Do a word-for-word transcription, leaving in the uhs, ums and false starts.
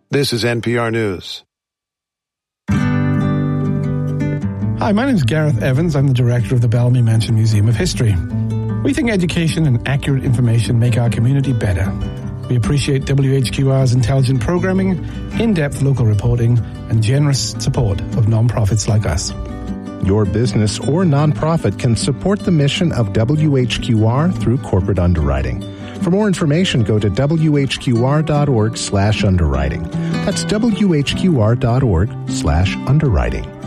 This is N P R News. Hi, my name is Gareth Evans. I'm the director of the Bellamy Mansion Museum of History. We think education and accurate information make our community better. We appreciate W H Q R's intelligent programming, in-depth local reporting, and generous support of non-profits like us. Your business or nonprofit can support the mission of W H Q R through corporate underwriting. For more information, go to W H Q R dot org slash underwriting. That's W H Q R dot org slash underwriting.